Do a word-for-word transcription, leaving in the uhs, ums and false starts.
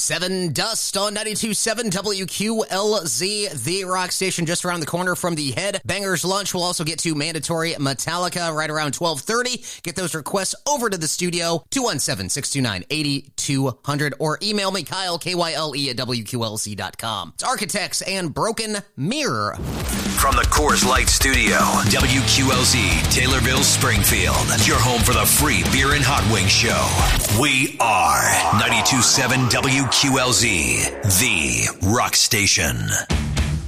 Seven Dust on ninety-two point seven W Q L Z, the rock station just around the corner from the Head Bangers Lunch. We'll also get to Mandatory Metallica right around twelve thirty. Get those requests over to the studio, two one seven, six two nine, eight two zero zero, or email me, Kyle, K Y L E, at W Q L Z dot com. It's Architects and Broken Mirror. From the Coors Light Studio, W Q L Z, Taylorville, Springfield, your home for the free beer and hot wing show. We are ninety-two point seven W Q L Z, the rock station.